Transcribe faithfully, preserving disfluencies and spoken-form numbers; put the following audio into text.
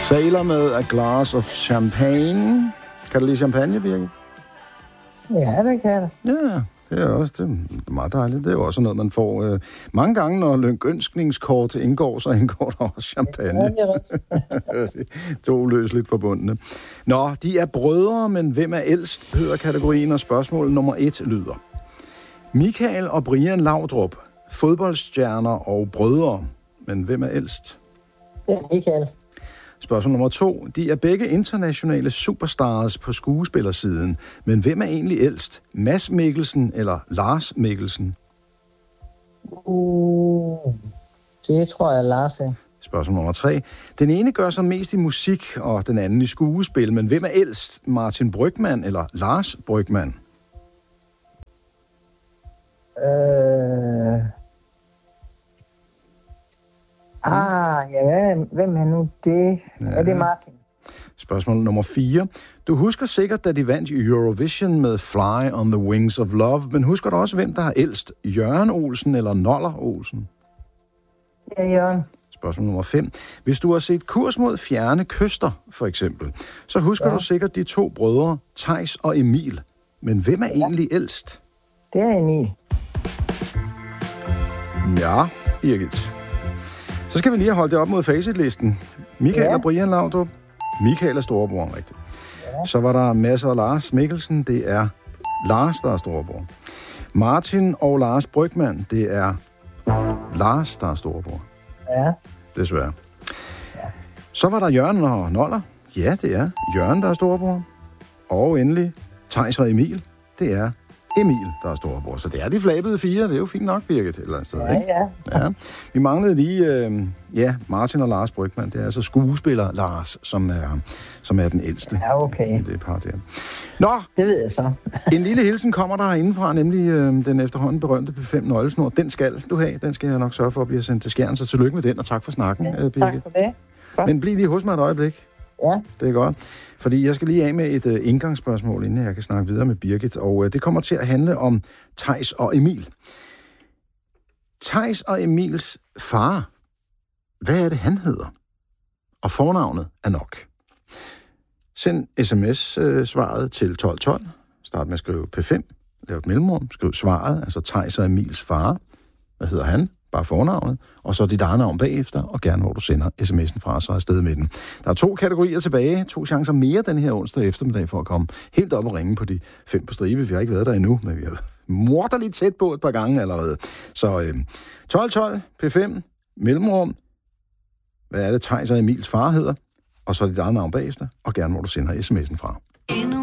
Sailor med A Glass of Champagne. Kan du lide champagne, Birgit? Ja, det kan jeg. Ja, det er også det er meget dejligt. Det er jo også noget, man får øh, mange gange, når lykønskningskort indgår, så indgår der også champagne. Ja, det er rigtigt. To løsligt forbundne. Nå, de er brødre, men hvem er ældst, hedder kategorien, og spørgsmål nummer et lyder. Michael og Brian Laudrup, fodboldstjerner og brødre, men hvem er ældst? Det er Michael. Spørgsmål nummer to. De er begge internationale superstars på skuespillersiden, men hvem er egentlig ældst? Mads Mikkelsen eller Lars Mikkelsen? Uh, det tror jeg, Lars er. Spørgsmål nummer tre. Den ene gør sig mest i musik, og den anden i skuespil, men hvem er ældst? Martin Brygmann eller Lars Brygmann? Øh... Ah, ja, hvem er nu det? Ja. Er det Martin? Spørgsmål nummer fire. Du husker sikkert, da de vandt Eurovision med Fly on the Wings of Love, men husker du også, hvem der har ældst? Jørgen Olsen eller Noller Olsen? Ja, Jørgen. Spørgsmål nummer fem. Hvis du har set Kurs mod fjerne kyster, for eksempel, så husker ja. du sikkert de to brødre, Theis og Emil. Men hvem er ja. egentlig ældst? Det er Emil. Ja, Birgit. Så skal vi lige have holdt det op mod facitlisten. Michael ja. og Brian Laudrup. Michael er storebror, rigtigt. Ja. Så var der Mads og Lars Mikkelsen. Det er Lars, der er storebror. Martin og Lars Brygmann. Det er Lars, der er storebror. Ja. Desværre. Ja. Så var der Jørgen og Noller. Ja, det er Jørgen, der er storebror. Og endelig Theis og Emil. Det er Emil, der er storebror. Så det er de flabede fire. Det er jo fint nok, Birgit, et eller andet sted, ja, ikke? Ja, ja. Vi manglede lige, øh, ja, Martin og Lars Brygmann. Det er altså skuespiller Lars, som er, som er den ældste. Ja, okay. I det par der. Nå! Det ved jeg så. En lille hilsen kommer der herindefra, nemlig øh, den efterhånden berømte P fem nøglesnor. Den skal du have. Den skal jeg nok sørge for at blive sendt til skærn. Så tillykke med den, og tak for snakken, ja, Birgit. Tak for det. Godt. Men bliv lige hos mig et øjeblik. Ja. Det er godt. Fordi jeg skal lige af med et uh, indgangsspørgsmål, inden jeg kan snakke videre med Birgit. Og uh, det kommer til at handle om Theis og Emil. Theis og Emils far. Hvad er det, han hedder? Og fornavnet er nok. Send sms-svaret til tolv tolv. Start med at skrive P fem. Lav et mellemrum. Skriv svaret, altså Theis og Emils far. Hvad hedder han? Bare fornavnet, og så dit eget navn bagefter, og gerne hvor du sender sms'en fra, så er afsted med den. Der er to kategorier tilbage, to chancer mere den her onsdag eftermiddag for at komme helt op og ringe på de fem på stribe. Vi har ikke været der endnu, men vi har morderligt tæt på et par gange allerede. Så øh, tolv tolv, P fem, mellemrum, hvad er det, Theis og Emils far hedder, og så dit eget navn bagefter, og gerne hvor du sender sms'en fra.